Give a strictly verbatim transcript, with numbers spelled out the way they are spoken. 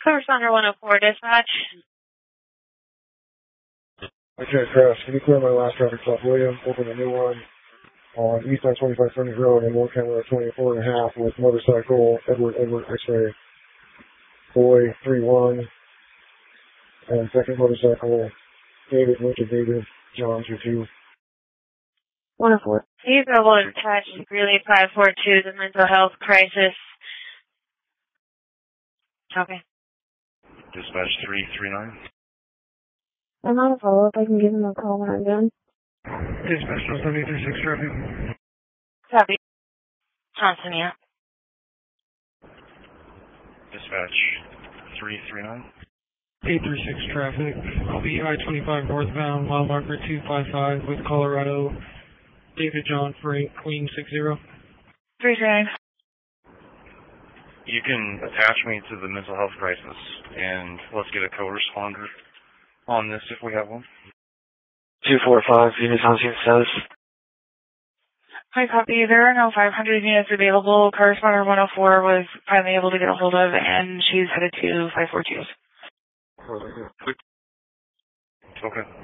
Corresponder one oh four, dispatch. Okay, Crash, can you clear my last traffic stop, William? Open a new one on East Side twenty-five Frontage Road and one camera twenty-four and a half with motorcycle Edward Edward X-ray Boy three one and second motorcycle David Winter David John two two. one oh four. He's available to touch Greeley five four two, the mental health crisis. Okay. Dispatch three three nine. I'm on a follow-up. I can give him a call when I'm done. Dispatch one seven eight three six traffic. Copy. Johnson, yeah. Dispatch three three nine. eight three six traffic. I'll be I twenty-five northbound, mile marker two five five with Colorado. David John Frank, Queen six zero. three three nine. You can attach me to the mental health crisis, and let's get a co-responder on this if we have one. two four five, unit on scene status. Hi, copy. There are no five hundred units available. Corresponder one oh four was finally able to get a hold of, and she's headed to five four two. Okay.